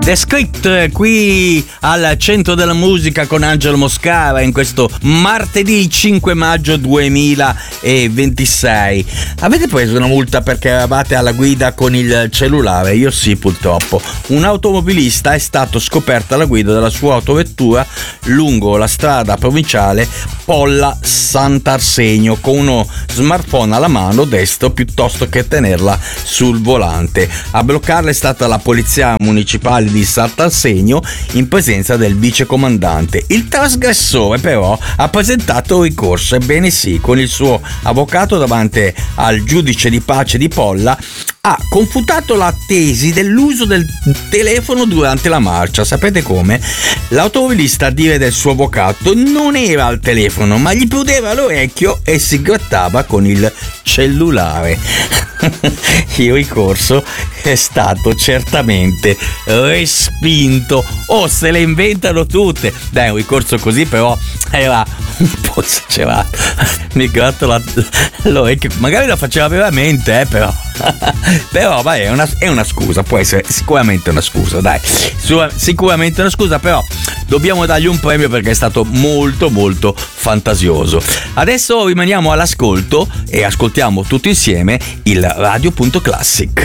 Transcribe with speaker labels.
Speaker 1: The Script qui al centro della musica con Angelo Moscara in questo martedì 5 maggio 2026. Avete preso una multa perché eravate alla guida con il cellulare? Io sì, purtroppo. Un automobilista è stato scoperto alla guida della sua autovettura lungo la strada provinciale Polla Sant'Arsenio con uno smartphone alla mano destro piuttosto che tenerla sul volante. A bloccarla è stata la polizia municipale di Sant'Arsenio in presenza del vicecomandante. Il trasgressore però ha presentato ricorso, ebbene sì, con il suo avvocato davanti al giudice di pace di Polla ha confutato la tesi dell'uso del telefono durante la marcia. Sapete come? L'automobilista, a dire del suo avvocato, non era al telefono ma gli prudeva l'orecchio e si grattava con il cellulare. Il ricorso è stato certamente respinto. Se le inventano tutte. Dai, un ricorso così però era un po' esagerato. Mi gratto l'orecchio, magari la faceva veramente, però vai, è una scusa, può essere sicuramente una scusa, dai, sicuramente una scusa, però dobbiamo dargli un premio perché è stato molto molto fantasioso. Adesso rimaniamo all'ascolto e ascoltiamo tutti insieme il Radio.Classic.